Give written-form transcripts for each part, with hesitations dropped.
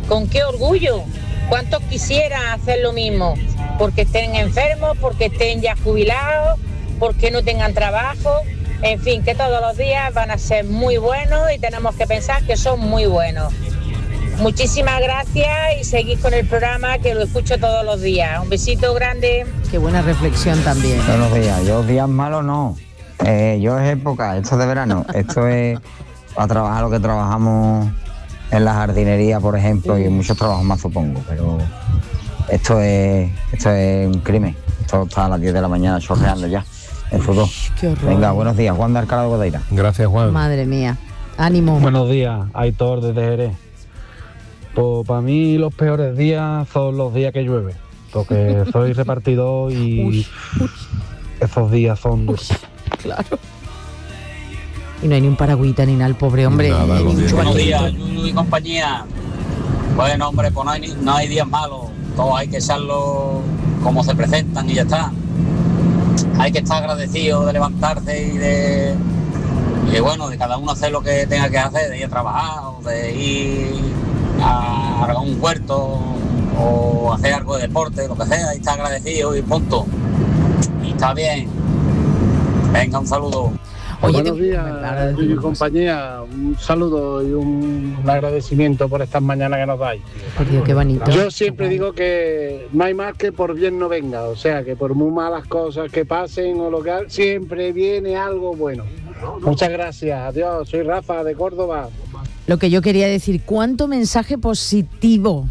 ¿Con qué orgullo? ¿Cuántos quisieran hacer lo mismo? Porque estén enfermos, porque estén ya jubilados, porque no tengan trabajo. En fin, que todos los días van a ser muy buenos y tenemos que pensar que son muy buenos. Muchísimas gracias y seguid con el programa, que lo escucho todos los días. Un besito grande. Qué buena reflexión también. Buenos días. Yo días malos no. Yo es época, esto es de verano. Esto es para trabajar lo que trabajamos en la jardinería, por ejemplo, y en muchos trabajos más, supongo. Pero esto es un crimen. Esto está a las 10 de la mañana chorreando ya. El fútbol. Qué horror. Venga, buenos días. Juan de Alcalá de Guadaira. Gracias, Juan. Madre mía. Ánimo. Buenos días, Aitor desde Jerez. Pues para mí los peores días son los días que llueve, porque soy repartidor y esos días son duros. Claro. Y no hay ni un paragüita ni nada, el pobre hombre. Nada, ni un buenos Buenos chupaquito. días, Yuyu y compañía. Bueno, hombre, pues no hay días malos. Todos hay que echarlo como se presentan y ya está. Hay que estar agradecido de levantarse y bueno, de cada uno hacer lo que tenga que hacer, de ir a trabajar o de ir a un huerto o hacer algo de deporte, lo que sea, y está agradecido y punto. Y está bien. Venga, un saludo. Oye, Buenos días, Yuyu y compañía. Un saludo y un agradecimiento por estas mañanas que nos dais. por Dios, qué bonito. Yo siempre digo que no hay más que por bien no venga, o sea, que por muy malas cosas que pasen o lo que hagan, siempre viene algo bueno. Muchas gracias, adiós, soy Rafa de Córdoba. Lo que yo quería decir, cuánto mensaje positivo,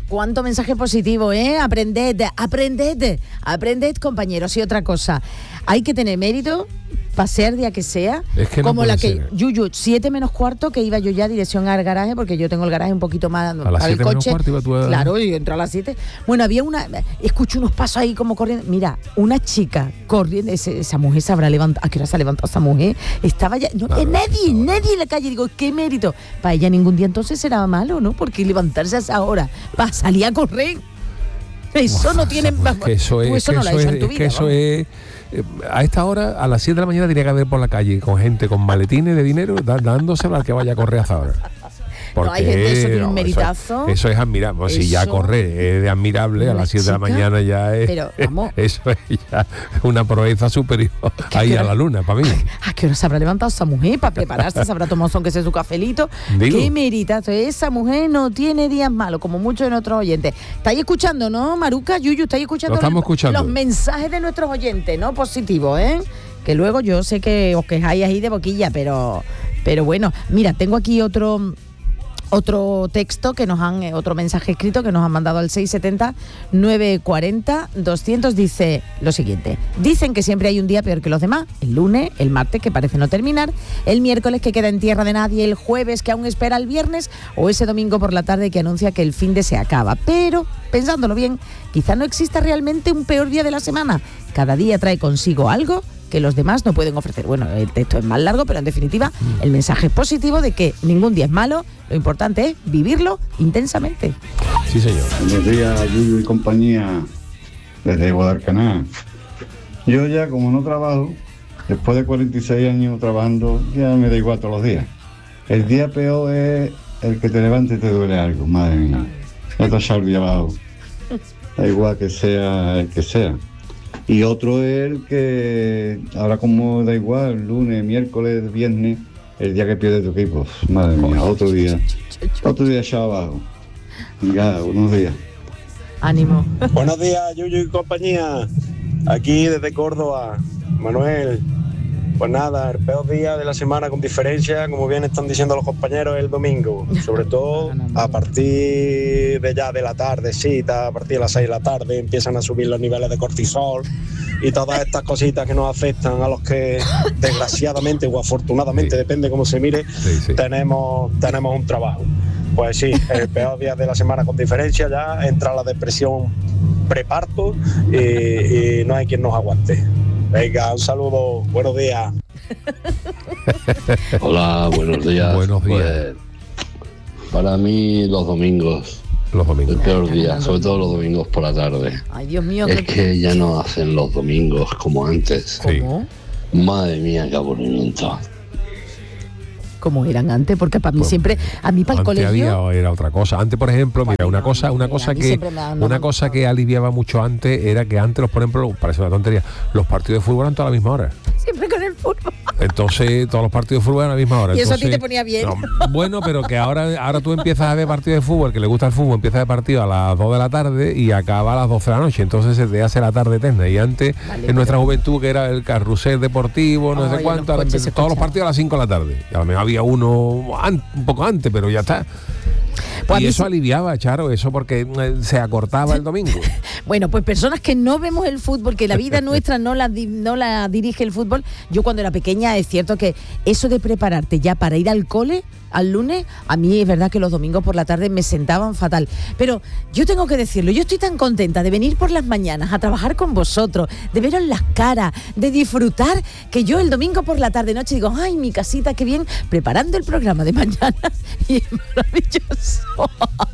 aprended, compañeros. Y otra cosa, hay que tener mérito para ser día que sea, Es que no como puede la que ser. Yuyu, 7 menos cuarto, que iba yo ya dirección al garaje, porque yo tengo el garaje un poquito más A las para el 7 menos coche. cuarto iba tú a... Claro, y entró a las 7. Bueno, había escucho unos pasos ahí como corriendo. Mira, una chica corriendo, esa mujer se habrá levantado. ¿A qué hora se ha levantado esa mujer? Estaba ya, no, nadie en la calle. Digo, qué mérito. Para ella ningún día entonces será malo, ¿no? Porque levantarse a esa hora para salir a correr. Eso no tiene... Que eso es, eso no lo ha hecho en tu es que vida. eso vamos. es... A esta hora, a las 7 de la mañana, tenía que haber por la calle con gente con maletines de dinero dándoselo al que vaya a correr hasta ahora. No, hay gente, eso tiene un meritazo. Eso es admirable. Pues si ya Eso- correr es de admirable, a las 7 de la chica, mañana ya es... pero, vamos. Eso es ya una proeza superior ahí a la luna, para mí. ¿A qué hora se habrá levantado esa mujer para prepararse? Se habrá tomado aunque sea su cafelito. Digo. Qué meritazo. Esa mujer no tiene días malos, como muchos de nuestros oyentes. ¿Estáis escuchando, no, Maruca, Yuyu? ¿Estáis escuchando, Lo estamos escuchando. los mensajes de nuestros oyentes, no? Positivos, ¿eh? Que luego yo sé que os quejáis ahí de boquilla, pero bueno. Mira, tengo aquí otro texto que nos han, otro mensaje escrito que nos han mandado al 670-940-200. Dice lo siguiente: dicen que siempre hay un día peor que los demás, el lunes, el martes que parece no terminar, el miércoles que queda en tierra de nadie, el jueves que aún espera el viernes, o ese domingo por la tarde que anuncia que el fin de se acaba. Pero, pensándolo bien, quizá no exista realmente un peor día de la semana. Cada día trae consigo algo que los demás no pueden ofrecer. Bueno, el texto es más largo, pero en definitiva el mensaje es positivo de que ningún día es malo, lo importante es vivirlo intensamente. Sí, señor. Buenos días, Yuyu y compañía, desde Guadalcanal. Yo ya, como no trabajo, después de 46 años trabajando, ya me da igual todos los días. El día peor es el que te levanta y te duele algo, madre mía. Ya te has echado el día abajo. Da igual que sea el que sea. Y otro es el que, ahora como da igual, lunes, miércoles, viernes, el día que pierde tu equipo. Madre mía, otro día echado abajo. Venga, buenos días. Ánimo. Buenos días, Yuyu y compañía. Aquí desde Córdoba, Manuel. Pues nada, el peor día de la semana con diferencia, como bien están diciendo los compañeros, es el domingo. Sobre todo a partir de ya de la tardecita, a partir de las 6 de la tarde, empiezan a subir los niveles de cortisol y todas estas cositas que nos afectan a los que desgraciadamente o afortunadamente, Sí. depende cómo se mire, Sí. tenemos un trabajo. Pues sí, el peor día de la semana con diferencia, ya entra la depresión preparto y no hay quien nos aguante. Venga, un saludo, buenos días. Hola, buenos días. Buenos días. Pues, para mí los domingos, Los el domingos. peor día, sobre todo los domingos por la tarde. Ay, Dios mío. Es que ya no hacen los domingos como antes. Sí. ¿Cómo? Madre mía, qué aburrimiento. como eran antes, porque para mí siempre, a mí para el colegio era otra cosa. Antes, por ejemplo, mira, una cosa que aliviaba mucho antes era que antes, por ejemplo, parece una tontería, los partidos de fútbol eran todas a la misma hora. Siempre con el fútbol. Entonces, todos los partidos de fútbol eran a la misma hora. Y entonces, eso a ti te ponía bien. No, bueno, pero que ahora tú empiezas a ver partidos de fútbol, que le gusta el fútbol, empieza a ver partido a las 2 de la tarde y acaba a las 12 de la noche. Entonces se te hace la tarde eterna. Y antes, en nuestra juventud, que era el carrusel deportivo, no sé cuánto, todos los partidos a las 5 de la tarde. Y a lo mejor había uno un poco antes, pero ya está. Pues y eso aliviaba, Charo, eso porque se acortaba el domingo. Bueno, pues personas que no vemos el fútbol, que la vida nuestra no la dirige el fútbol. Yo cuando era pequeña es cierto que eso de prepararte ya para ir al cole al lunes, a mí es verdad que los domingos por la tarde me sentaban fatal. Pero yo tengo que decirlo, yo estoy tan contenta de venir por las mañanas a trabajar con vosotros, de veros las caras, de disfrutar, que yo el domingo por la tarde noche digo, ay, mi casita, qué bien, preparando el programa de mañana. Y es maravilloso.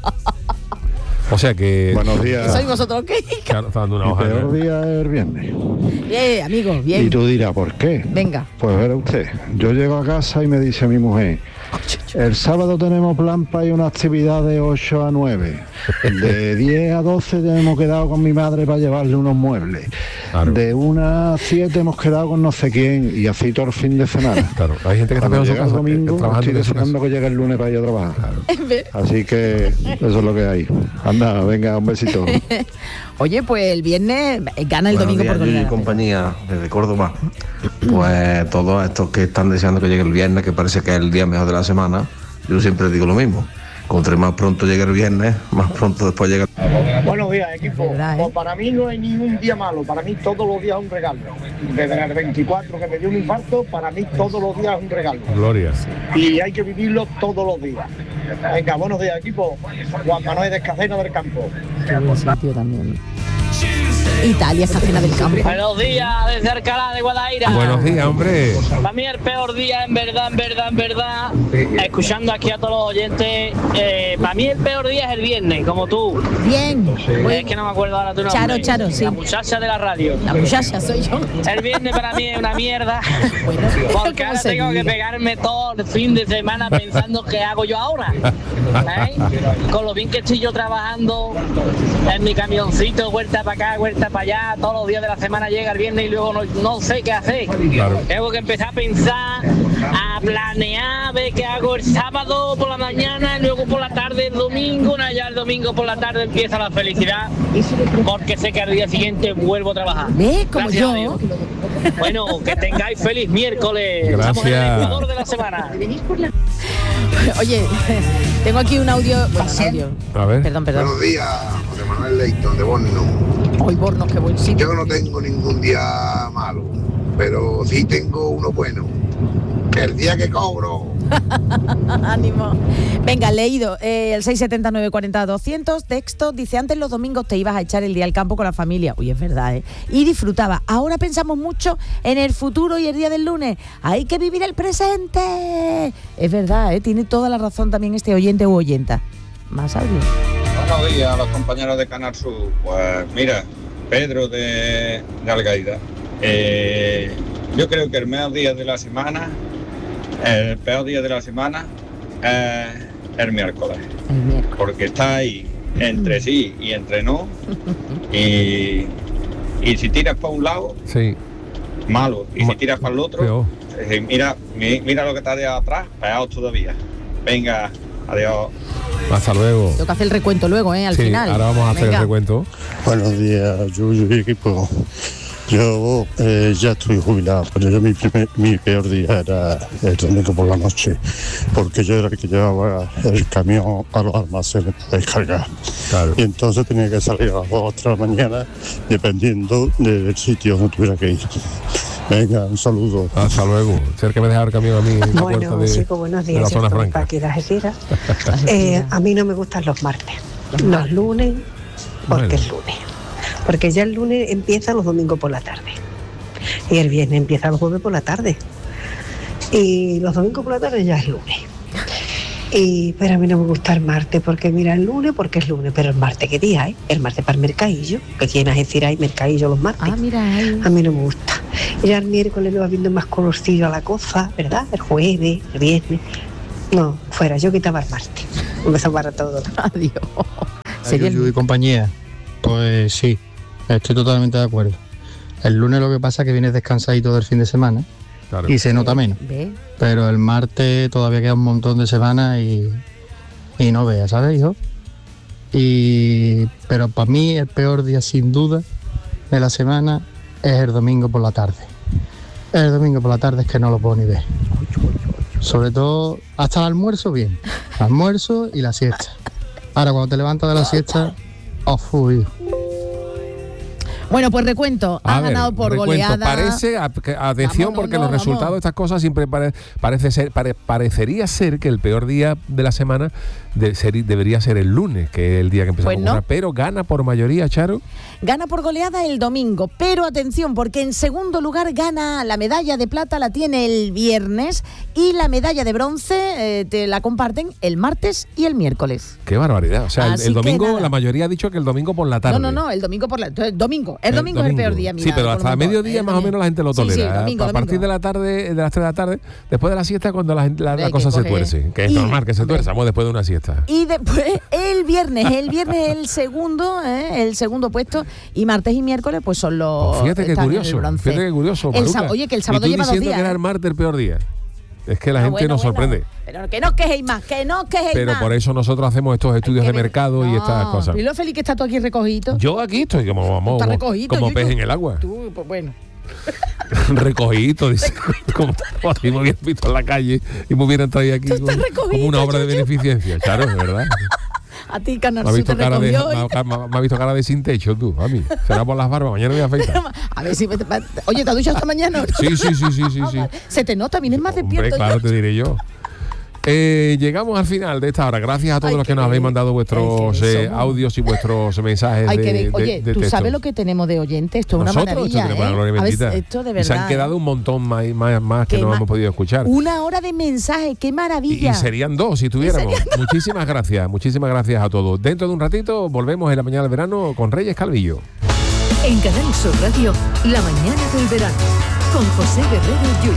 O sea que... Buenos días. ¿Sois vosotros qué? Claro, está dando una hoja. El peor día es el viernes. Bien, amigo, bien. Y tú dirás, ¿por qué? Venga. Pues verá usted, yo llego a casa y me dice mi mujer, el sábado tenemos plan para ir a una actividad de 8 a 9. De 10 a 12 hemos quedado con mi madre para llevarle unos muebles. Claro. De 1 a 7 hemos quedado con no sé quién y así todo el fin de semana. Claro, hay gente que está Cuando en su llega el casa, domingo, trabajando estoy en su casa. deseando que llegue el lunes para ir a trabajar. Así que eso es lo que hay. Anda, venga, un besito. Oye, pues el viernes gana el domingo por goleada. Compañía, desde Córdoba. Pues todos estos que están deseando que llegue el viernes, que parece que es el día mejor de la semana, yo siempre digo lo mismo. Contra más pronto llegue el viernes, más pronto después llega. Buenos días, equipo. Verdad, Pues para mí no hay ningún día malo, para mí todos los días es un regalo. Desde el 24 que me dio un infarto, para mí todos los días es un regalo. Gloria. Y hay que vivirlo todos los días. Venga, buenos días, equipo. Juan Manuel de Escacena del Campo. Qué buen sitio también. Italia, Escacena del Campo. Buenos días, desde Alcalá de Guadaira. Buenos días, hombre. Para mí el peor día, en verdad, escuchando aquí a todos los oyentes, para mí el peor día es el viernes, como tú. Bien. Es que no me acuerdo ahora tu nombre. Charo, sí. La muchacha de la radio. La muchacha soy yo. El viernes para mí es una mierda, Bueno, porque ahora tengo que pegarme todo el fin de semana pensando qué hago yo ahora. Con lo bien que estoy yo trabajando en mi camioncito, vuelta para acá, vuelta para allá, todos los días de la semana llega el viernes y luego no sé qué hacer. Claro. Tengo que empezar a pensar, a planear, a ver qué hago el sábado por la mañana, y luego por la tarde el domingo, ya el domingo por la tarde empieza la felicidad, porque sé que al día siguiente vuelvo a trabajar. ¿Ves? Como Gracias, yo. amigo. Bueno, que tengáis feliz miércoles. Estamos en el Gracias. Ecuador de la semana. Oye, tengo aquí un audio. Bueno, audio. A ver. Perdón. Buenos días, José Manuel Leighton de Borno. Hoy Bornos, qué buen sitio. Yo no tengo ningún día malo, pero sí tengo uno bueno. El día que cobro. Ánimo. Venga, leído el 679-40-200, texto, dice, antes los domingos te ibas a echar el día al campo con la familia. Uy, es verdad, ¿eh? Y disfrutaba. Ahora pensamos mucho en el futuro y el día del lunes. Hay que vivir el presente. Es verdad, ¿eh? Tiene toda la razón también este oyente u oyenta. Más audio. Buenos días a los compañeros de Canal Sur. Pues mira, Pedro de Algaida. Yo creo que el mejor día de la semana, el peor día de la semana es el miércoles. Porque está ahí entre sí y entre no. Y si tiras para un lado, sí, malo. Y si tiras para el otro, peor. Mira lo que está de atrás, peor todavía. Venga, adiós. Hasta luego. Tengo que hacer el recuento luego, al Sí, final. ahora vamos a hacer Venga. el recuento. Buenos días, Yuyu y equipo. Yo ya estoy jubilado, pero yo mi peor día era el domingo por la noche, porque yo era el que llevaba el camión a los almacenes para descargar. Claro. Y entonces tenía que salir a las 2 o 3 de la mañana, dependiendo del sitio donde tuviera que ir. Venga, un saludo. Hasta luego. Ser que me dejar el camión a mí en la puerta Bueno, de, chicos, buenos de la días. zona Yo estoy franca. aquí de Algeciras. A mí no me gustan los martes, los lunes, porque Bueno. es lunes. Porque ya el lunes empieza los domingos por la tarde. Y el viernes empieza los jueves por la tarde. Y los domingos por la tarde ya es lunes. Pero a mí no me gusta el martes, porque mira, el lunes porque es lunes, pero el martes, ¿qué día es? El martes para el mercadillo, que quieras decir, hay mercadillo los martes. Ah, mira, a mí no me gusta. Ya el miércoles le va viendo más colorcillo a la cosa, ¿verdad? El jueves, el viernes. No, fuera, yo quitaba el martes. Un beso para todos. Adiós. Yuyu y compañía. Pues sí, estoy totalmente de acuerdo. El lunes lo que pasa es que vienes descansadito del fin de semana, claro, y se nota menos. Pero el martes todavía queda un montón de semanas y no veas, ¿sabes, hijo? Pero para mí el peor día sin duda de la semana es el domingo por la tarde. El domingo por la tarde es que no lo puedo ni ver. Sobre todo hasta el almuerzo bien. Almuerzo y la siesta. Ahora cuando te levantas de la siesta, uy. Bueno, pues recuento, ha ganado por goleada. Parece, atención, porque los resultados de estas cosas siempre parecería ser que el peor día de la semana debería ser el lunes, que es el día que empezamos a jugar, pero gana por mayoría, Charo. Gana por goleada el domingo, pero atención, porque en segundo lugar gana la medalla de plata, la tiene el viernes, y la medalla de bronce te la comparten el martes y el miércoles. Qué barbaridad, o sea, el domingo, la mayoría ha dicho que el domingo por la tarde. No, el domingo por la domingo. El domingo es el peor día, mira. Sí, pero hasta mediodía más o menos la gente lo tolera. Sí, domingo, a partir de la tarde, de las 3 de la tarde, después de la siesta, cuando la cosa se tuerce, que es normal que se tuerzamos después de una siesta. Y después el viernes el segundo puesto, y martes y miércoles pues son los... Fíjate qué curioso, oye, que el sábado lleva 2 días. Y tú diciendo que era el martes el peor día. Es que la gente nos sorprende. Pero que no os quejéis más, Pero por eso nosotros hacemos estos estudios de mercado y estas cosas. Y lo feliz que está tú aquí recogido. Yo aquí estoy como pez en el agua. Tú, pues bueno. Recogidito, dice, como si me hubieran visto en la calle y me hubieran traído aquí como una obra de beneficencia. Claro, es verdad. A ti, Canal Sur, te recogió. Me ha visto cara de sin techo, tú, a mí. Será por las barbas, mañana me voy a afeitar. A ver si... Oye, ¿te has duchado esta mañana? Sí. Se te nota, vienes más despierto. Hombre, claro, te diré yo. Llegamos al final de esta hora. Gracias a todos los que nos habéis mandado vuestros audios y vuestros mensajes Oye, de ¿tú texto. sabes lo que tenemos de oyentes? Esto es una maravilla. Esto, gloria bendita. Esto de verdad. Y se han quedado un montón más que no hemos podido escuchar. 1 hora de mensaje, qué maravilla. Y serían 2 si tuviéramos. Muchísimas gracias a todos. Dentro de un ratito volvemos en la mañana del verano con Reyes Calvillo. En Canal Sur Radio, la mañana del verano, con José Guerrero Yuyu.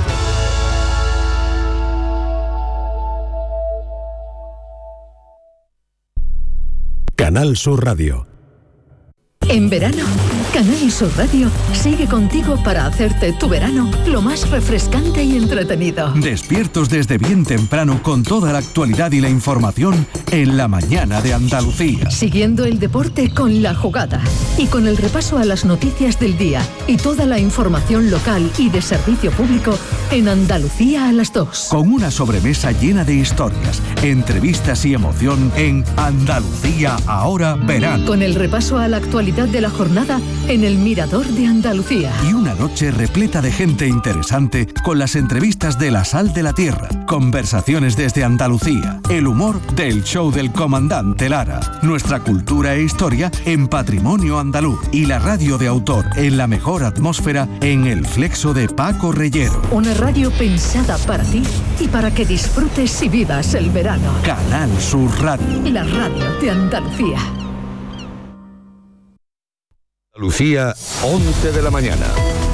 Canal Sur Radio. En verano, Canal Sur Radio sigue contigo para hacerte tu verano lo más refrescante y entretenido. Despiertos desde bien temprano con toda la actualidad y la información en la mañana de Andalucía. Siguiendo el deporte con La Jugada y con el repaso a las noticias del día y toda la información local y de servicio público en Andalucía a las 2. Con una sobremesa llena de historias, entrevistas y emoción en Andalucía ahora verano. Con el repaso a la actualidad de la jornada en el Mirador de Andalucía. Y una noche repleta de gente interesante con las entrevistas de La Sal de la Tierra, conversaciones desde Andalucía, el humor del show del comandante Lara, nuestra cultura e historia en Patrimonio Andaluz y la radio de autor en la mejor atmósfera en El Flexo de Paco Reyero. Una radio pensada para ti y para que disfrutes y vivas el verano. Canal Sur Radio. La radio de Andalucía. Andalucía, 11 de la mañana.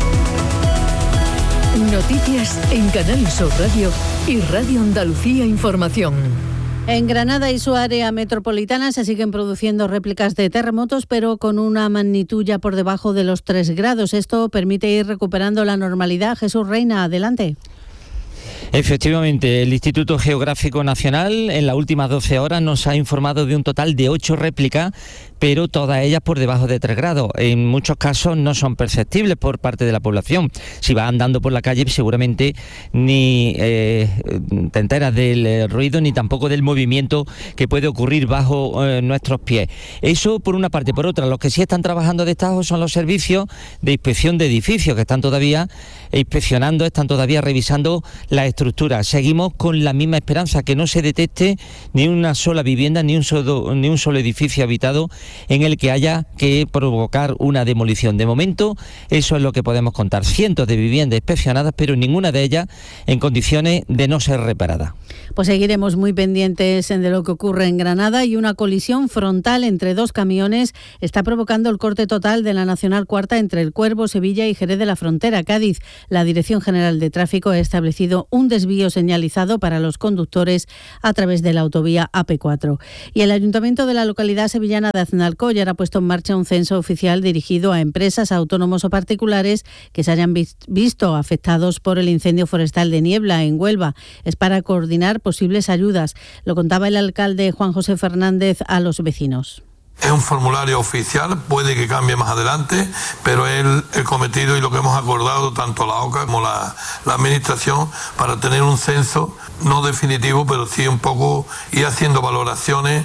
Noticias en Canal Sur Radio y Radio Andalucía Información. En Granada y su área metropolitana se siguen produciendo réplicas de terremotos, pero con una magnitud ya por debajo de los 3 grados. Esto permite ir recuperando la normalidad. Jesús Reina, adelante. Efectivamente, el Instituto Geográfico Nacional en las últimas 12 horas nos ha informado de un total de 8 réplicas, pero todas ellas por debajo de 3 grados. En muchos casos no son perceptibles por parte de la población. Si vas andando por la calle seguramente ni te enteras del ruido ni tampoco del movimiento que puede ocurrir bajo nuestros pies. Eso por una parte. Por otra, los que sí están trabajando de destajo son los servicios de inspección de edificios, que están todavía inspeccionando, están todavía revisando la estructura. Seguimos con la misma esperanza, que no se detecte ni una sola vivienda, ni un solo edificio habitado en el que haya que provocar una demolición. De momento, eso es lo que podemos contar. Cientos de viviendas inspeccionadas, pero ninguna de ellas en condiciones de no ser reparada. Pues seguiremos muy pendientes de lo que ocurre en Granada, y una colisión frontal entre dos camiones está provocando el corte total de la Nacional Cuarta entre El Cuervo, Sevilla y Jerez de la Frontera, Cádiz. La Dirección General de Tráfico ha establecido un desvío señalizado para los conductores a través de la autovía AP4. Y el Ayuntamiento de la localidad sevillana de Aznalcóllar ha puesto en marcha un censo oficial dirigido a empresas, autónomos o particulares que se hayan visto afectados por el incendio forestal de Niebla en Huelva. Es para coordinar posibles ayudas. Lo contaba el alcalde Juan José Fernández a los vecinos. Es un formulario oficial, puede que cambie más adelante, pero es el cometido y lo que hemos acordado tanto la OCA como la Administración para tener un censo no definitivo, pero sí un poco ir haciendo valoraciones.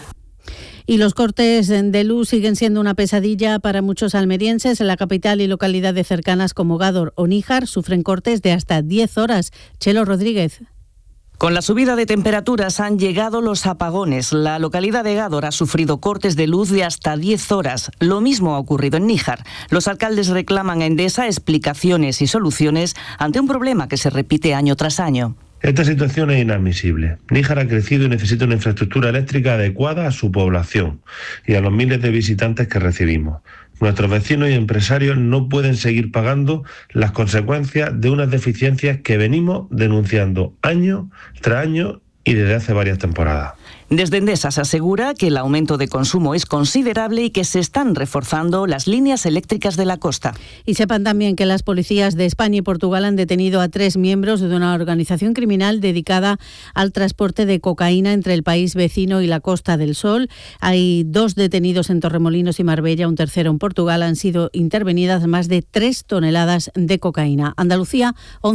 Y los cortes de luz siguen siendo una pesadilla para muchos almerienses. En la capital y localidades cercanas como Gádor o Níjar sufren cortes de hasta 10 horas. Chelo Rodríguez. Con la subida de temperaturas han llegado los apagones. La localidad de Gádor ha sufrido cortes de luz de hasta 10 horas. Lo mismo ha ocurrido en Níjar. Los alcaldes reclaman a Endesa explicaciones y soluciones ante un problema que se repite año tras año. Esta situación es inadmisible. Níjar ha crecido y necesita una infraestructura eléctrica adecuada a su población y a los miles de visitantes que recibimos. Nuestros vecinos y empresarios no pueden seguir pagando las consecuencias de unas deficiencias que venimos denunciando año tras año y desde hace varias temporadas. Desde Endesa se asegura que el aumento de consumo es considerable y que se están reforzando las líneas eléctricas de la costa. Y sepan también que las policías de España y Portugal han detenido a 3 miembros de una organización criminal dedicada al transporte de cocaína entre el país vecino y la Costa del Sol. Hay 2 detenidos en Torremolinos y Marbella, un tercero en Portugal. Han sido intervenidas más de 3 toneladas de cocaína. Andalucía,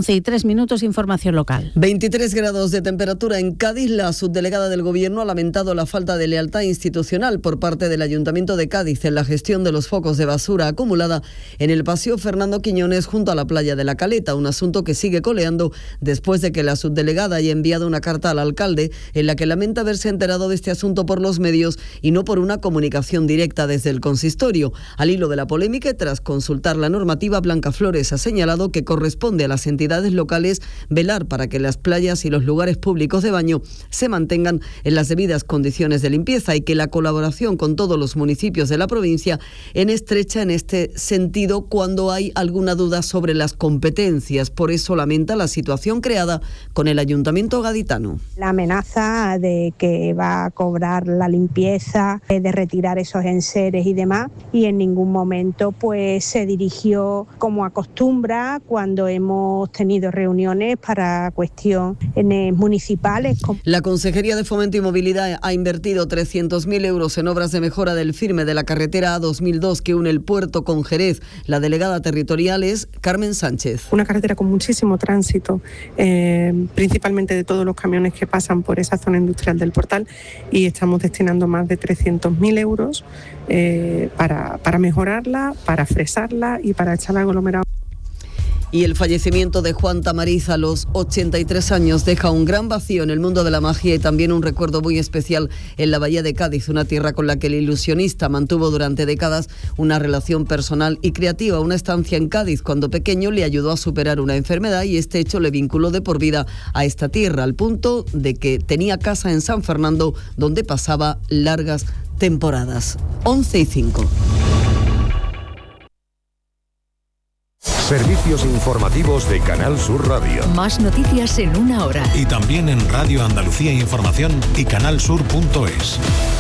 11:03, información local. 23 grados de temperatura en Cádiz. La subdelegada del Gobierno ha lamentado la falta de lealtad institucional por parte del Ayuntamiento de Cádiz en la gestión de los focos de basura acumulada en el Paseo Fernando Quiñones junto a la playa de La Caleta, un asunto que sigue coleando después de que la subdelegada haya enviado una carta al alcalde en la que lamenta haberse enterado de este asunto por los medios y no por una comunicación directa desde el consistorio. Al hilo de la polémica y tras consultar la normativa, Blanca Flores ha señalado que corresponde a las entidades locales velar para que las playas y los lugares públicos de baño se mantengan en las debidas condiciones de limpieza y que la colaboración con todos los municipios de la provincia es estrecha en este sentido cuando hay alguna duda sobre las competencias. Por eso lamenta la situación creada con el Ayuntamiento gaditano. La amenaza de que va a cobrar la limpieza, de retirar esos enseres y demás, y en ningún momento pues se dirigió como acostumbra cuando hemos tenido reuniones para cuestiones municipales. La Consejería de Fomento y Movilidad ha invertido 300.000 euros en obras de mejora del firme de la carretera A2002 que une el puerto con Jerez. La delegada territorial es Carmen Sánchez. Una carretera con muchísimo tránsito, principalmente de todos los camiones que pasan por esa zona industrial del Portal, y estamos destinando más de 300.000 euros para mejorarla, para fresarla y para echarla aglomerada. Y el fallecimiento de Juan Tamariz a los 83 años deja un gran vacío en el mundo de la magia y también un recuerdo muy especial en la Bahía de Cádiz, una tierra con la que el ilusionista mantuvo durante décadas una relación personal y creativa. Una estancia en Cádiz cuando pequeño le ayudó a superar una enfermedad y este hecho le vinculó de por vida a esta tierra, al punto de que tenía casa en San Fernando donde pasaba largas temporadas. 11:05. Servicios informativos de Canal Sur Radio. Más noticias en una hora. Y también en Radio Andalucía Información y canalsur.es.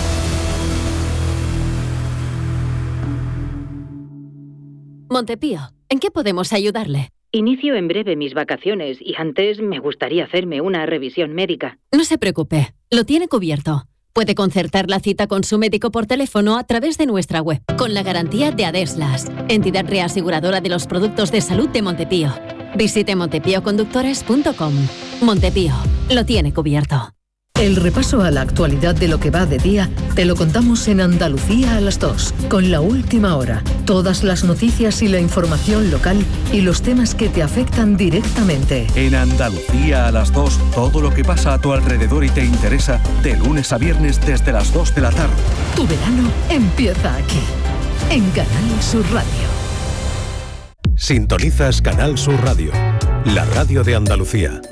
Montepío, ¿en qué podemos ayudarle? Inicio en breve mis vacaciones y antes me gustaría hacerme una revisión médica. No se preocupe, lo tiene cubierto. Puede concertar la cita con su médico por teléfono a través de nuestra web, con la garantía de Adeslas, entidad reaseguradora de los productos de salud de Montepío. Visite montepioconductores.com. Montepío, lo tiene cubierto. El repaso a la actualidad de lo que va de día te lo contamos en Andalucía a las 2, con La Última Hora. Todas las noticias y la información local y los temas que te afectan directamente. En Andalucía a las 2, todo lo que pasa a tu alrededor y te interesa, de lunes a viernes desde las 2 de la tarde. Tu verano empieza aquí, en Canal Sur Radio. Sintonizas Canal Sur Radio, la radio de Andalucía.